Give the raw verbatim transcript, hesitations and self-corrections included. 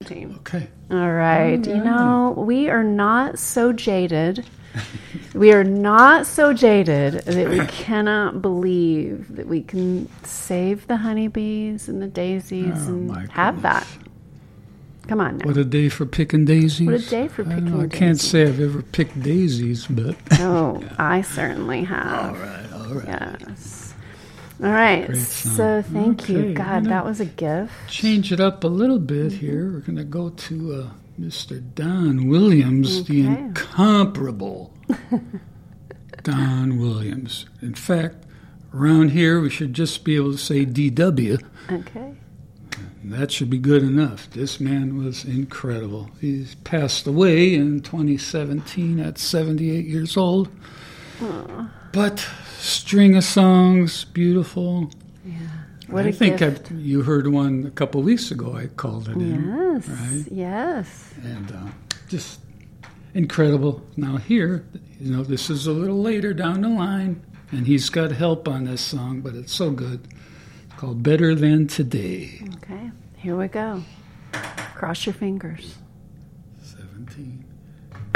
team. Okay. All right. All You right. know, we are not so jaded. We are not so jaded that we cannot believe that we can save the honeybees and the daisies Oh, and my have that. goodness. Come on now. What a day for picking daisies. What a day for I don't picking know, I can't daisies. say I've ever picked daisies, but... Oh, I certainly have. All right, all right. Yes. All right. Great song. So thank you. Okay, God, you know, that was a gift. Change it up a little bit Mm-hmm. here. We're going to go to uh, Mister Don Williams, the Okay. incomparable Don Williams. In fact, around here we should just be able to say D W. Okay. That should be good enough. This man was incredible. He's passed away in twenty seventeen at seventy-eight years old. Aw. But string of songs, beautiful. Yeah. What I a think gift. I, you heard one a couple weeks ago. I called it in. Yes. Right? Yes. And uh, just incredible. Now here, you know, this is a little later down the line, and he's got help on this song, but it's so good. It's called Better Than Today. Okay. Here we go. Cross your fingers. seventeen.